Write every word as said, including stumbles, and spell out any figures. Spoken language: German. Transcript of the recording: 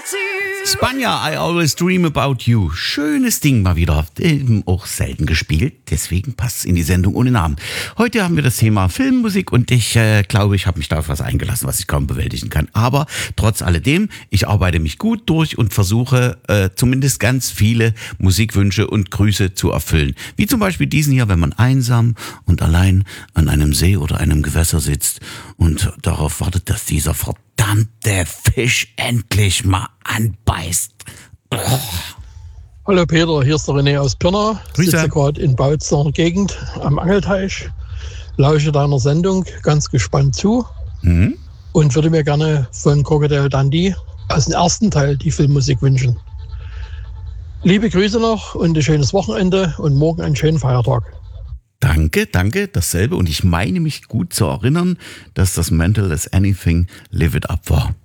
Spanja, I Always Dream About You. Schönes Ding mal wieder. Ähm, auch selten gespielt, deswegen passt es in die Sendung ohne Namen. Heute haben wir das Thema Filmmusik und ich äh, glaube, ich habe mich da auf was eingelassen, was ich kaum bewältigen kann. Aber trotz alledem, ich arbeite mich gut durch und versuche äh, zumindest ganz viele Musikwünsche und Grüße zu erfüllen. Wie zum Beispiel diesen hier, wenn man einsam und allein an einem See oder einem Gewässer sitzt und darauf wartet, dass dieser verdammte Fisch endlich mal anbeißt. Oh. Hallo Peter, hier ist der René aus Pirna. Ich sitze gerade in Bautzener Gegend am Angelteich, lausche deiner Sendung ganz gespannt zu mhm. und würde mir gerne von Crocodile Dundee aus dem ersten Teil die Filmmusik wünschen. Liebe Grüße noch und ein schönes Wochenende und morgen einen schönen Feiertag. Danke, danke, dasselbe. Und ich meine mich gut zu erinnern, dass das Mental as Anything Live It Up war.